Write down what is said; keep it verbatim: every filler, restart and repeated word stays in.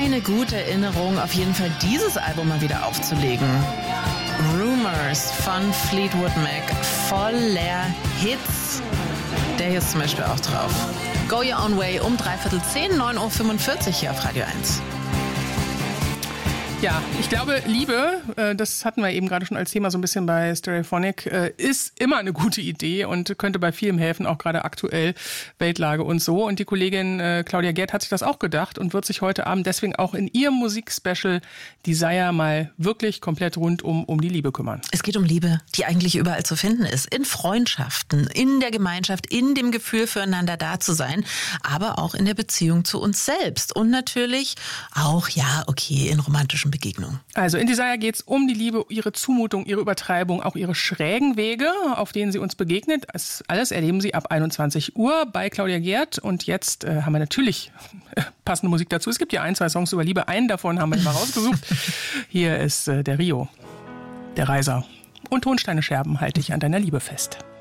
eine gute Erinnerung, auf jeden Fall dieses Album mal wieder aufzulegen. Rumors von Fleetwood Mac, voller Hits. Der hier ist zum Beispiel auch drauf. Go Your Own Way um dreiviertel zehn, neun Uhr fünfundvierzig hier auf Radio eins. Ja, ich glaube, Liebe, das hatten wir eben gerade schon als Thema so ein bisschen bei Stereophonic, ist immer eine gute Idee und könnte bei vielem helfen, auch gerade aktuell, Weltlage und so. Und die Kollegin Claudia Gerd hat sich das auch gedacht und wird sich heute Abend deswegen auch in ihrem Musikspecial Desire mal wirklich komplett rundum um die Liebe kümmern. Es geht um Liebe, die eigentlich überall zu finden ist. In Freundschaften, in der Gemeinschaft, in dem Gefühl füreinander da zu sein, aber auch in der Beziehung zu uns selbst. Und natürlich auch, ja, okay, in romantischen Begegnung. Also in Desire geht es um die Liebe, ihre Zumutung, ihre Übertreibung, auch ihre schrägen Wege, auf denen sie uns begegnet. Das alles erleben Sie ab einundzwanzig Uhr bei Claudia Gerd. Und jetzt äh, haben wir natürlich äh, passende Musik dazu. Es gibt ja ein, zwei Songs über Liebe. Einen davon haben wir mal rausgesucht. Hier ist äh, der Rio, der Reiser. Und Tonsteine Scherben halte ich an deiner Liebe fest.